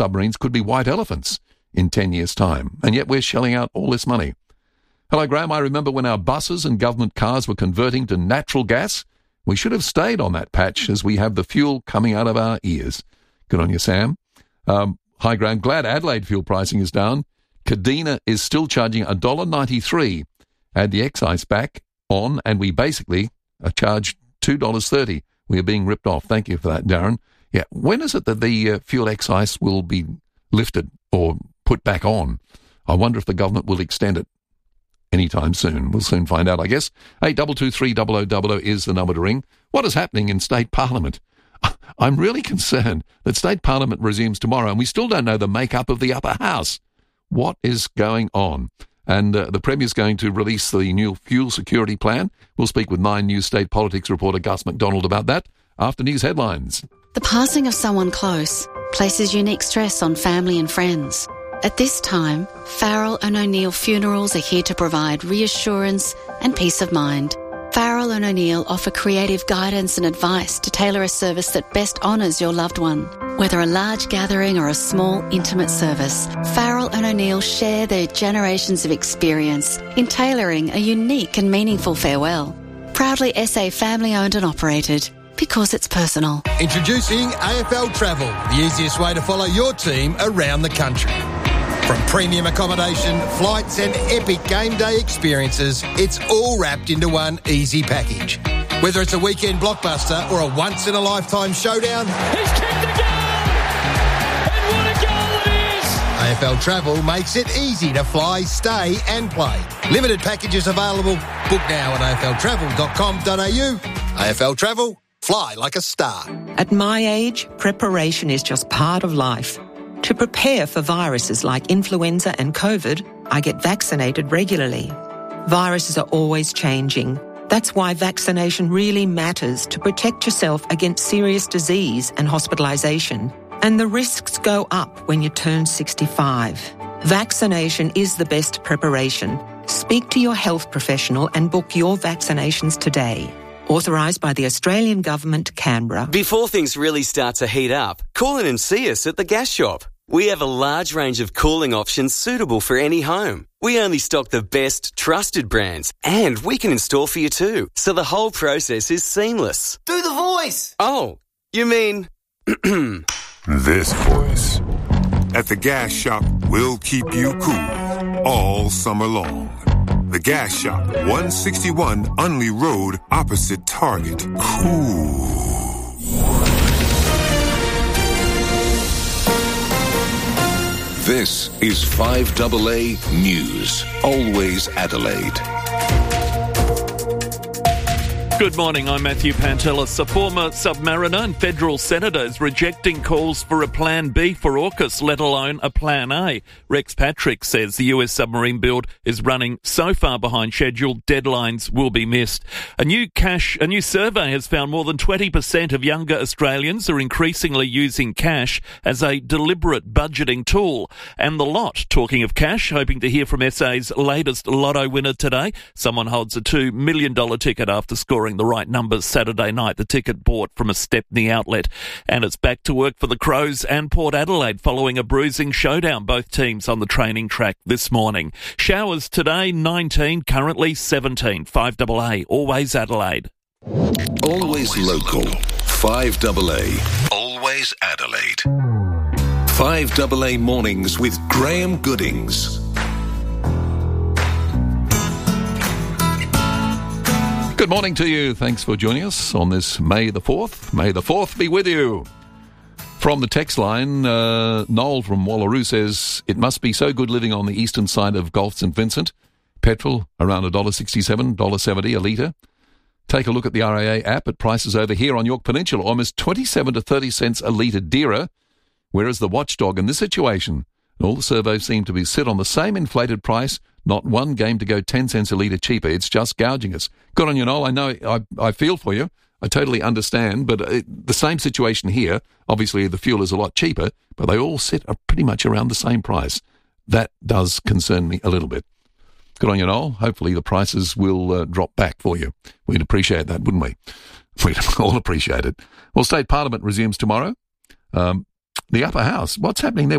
submarines could be white elephants in 10 years' time, and yet we're shelling out all this money. Hello, Graham. I remember when our buses and government cars were converting to natural gas. We should have stayed on that patch as we have the fuel coming out of our ears. Good on you, Sam. Hi, Graham. Glad Adelaide fuel pricing is down. Kadina is still charging $1.93. Add the excise back on, and we basically are charged $2.30. We are being ripped off. Thank you for that, Darren. Yeah, when is it that the fuel excise will be lifted or put back on? I wonder if the government will extend it anytime soon. We'll soon find out, I guess. 8223 is the number to ring. What is happening in State Parliament? I'm really concerned that State Parliament resumes tomorrow and we still don't know the makeup of the upper house. What is going on? And the Premier's going to release the new fuel security plan. We'll speak with 9 News State Politics reporter Gus McDonald about that after news headlines. The passing of someone close places unique stress on family and friends. At this time, Farrell and O'Neill Funerals are here to provide reassurance and peace of mind. Farrell and O'Neill offer creative guidance and advice to tailor a service that best honours your loved one. Whether a large gathering or a small, intimate service, Farrell and O'Neill share their generations of experience in tailoring a unique and meaningful farewell. Proudly SA family-owned and operated, because it's personal. Introducing AFL Travel, the easiest way to follow your team around the country. From premium accommodation, flights and epic game day experiences, it's all wrapped into one easy package. Whether it's a weekend blockbuster or a once-in-a-lifetime showdown... He's kicked the goal! And what a goal it is! AFL Travel makes it easy to fly, stay and play. Limited packages available. Book now at afltravel.com.au. AFL Travel, fly like a star. At my age, preparation is just part of life. To prepare for viruses like influenza and COVID, I get vaccinated regularly. Viruses are always changing. That's why vaccination really matters to protect yourself against serious disease and hospitalisation. And the risks go up when you turn 65. Vaccination is the best preparation. Speak to your health professional and book your vaccinations today. Authorised by the Australian Government, Canberra. Before things really start to heat up, call in and see us at the Gas Shop. We have a large range of cooling options suitable for any home. We only stock the best, trusted brands, and we can install for you too, so the whole process is seamless. Do the voice! Oh, you mean... This voice. At the Gas Shop, we'll keep you cool all summer long. The Gas Shop, 161 Unley Road, opposite Target. Cool. This is 5AA News. Always Adelaide. Good morning, I'm Matthew Pantelis. A former submariner and federal senator is rejecting calls for a Plan B for AUKUS, let alone a Plan A. Rex Patrick says the US submarine build is running so far behind schedule, deadlines will be missed. A new survey has found more than 20% of younger Australians are increasingly using cash as a deliberate budgeting tool. And The Lot, talking of cash, hoping to hear from SA's latest lotto winner today. Someone holds a $2 million ticket after scoring the right numbers Saturday night. The ticket bought from a Stepney outlet. And it's back to work for the Crows and Port Adelaide following a bruising showdown. Both teams on the training track this morning. Showers today, 19, currently 17. 5AA, always Adelaide. Always local. 5AA, always Adelaide. 5AA mornings with Graham Goodings. Good morning to you. Thanks for joining us on this May the 4th. May the 4th be with you. From the text line, Noel from Wallaroo says, it must be so good living on the eastern side of Gulf St Vincent. Petrol around $1.67, $1.70 a litre. Take a look at the RAA app at prices over here on York Peninsula, almost 27 to 30 cents a litre dearer, whereas the watchdog in this situation, all the surveys seem to sit on the same inflated price, not one game to go 10 cents a litre cheaper. It's just gouging us. Good on you, Noel. I know, I feel for you. I totally understand, but the same situation here. Obviously, the fuel is a lot cheaper, but they all sit pretty much around the same price. That does concern me a little bit. Good on you, Noel. Hopefully the prices will drop back for you. We'd appreciate that, wouldn't we? We'd all appreciate it. Well, State Parliament resumes tomorrow. The upper house. What's happening there?